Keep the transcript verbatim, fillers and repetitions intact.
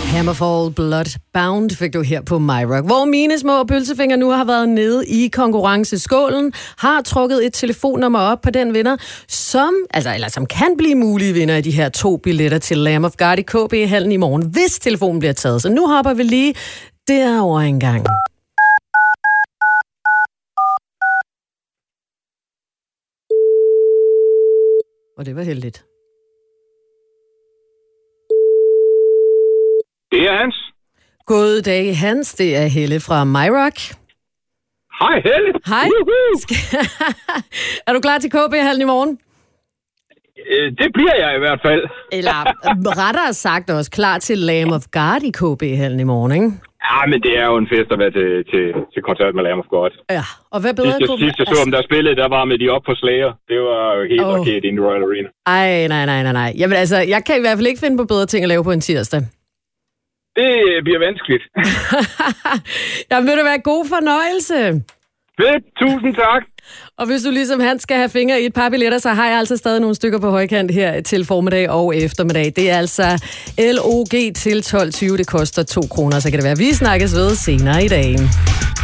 Hammerfall Bloodbound fik du her på MyRock, hvor mine små pølsefinger nu har været nede i konkurrenceskålen, har trukket et telefonnummer op på den vinder, som, altså, eller som kan blive mulige vinder af de her to billetter til Lamb of God i K B-hallen i morgen, hvis telefonen bliver taget. Så nu hopper vi lige derover en gang. Og det var heldigt. Det er Hans. God dag, Hans. Det er Helle fra MyRock. Hej, Helle. Hej. Er du klar til K B-hallen i morgen? Øh, det bliver jeg i hvert fald. Eller rettere sagt også klar til Lamb of God i K B-hallen i morgen, ikke? Ja, men det er jo en fest at være til, til, til koncert med Lamb of God. Ja, og hvad bedre sidste, kunne... Sidste så, om der spillede, der var med de op på Slayer. Det var jo helt oh. raket i Royal Arena. Ej, nej, nej, nej, nej. Jamen altså, jeg kan i hvert fald ikke finde på bedre ting at lave på en tirsdag. Det bliver vanskeligt. Jamen, vil det være god fornøjelse. Fedt, tusind tak. Og hvis du ligesom han skal have fingre i et par billetter, så har jeg altså stadig nogle stykker på højkant her til formiddag og eftermiddag. Det er altså L O G til tolv tyve. Det koster to kroner, så kan det være, vi snakkes ved senere i dag.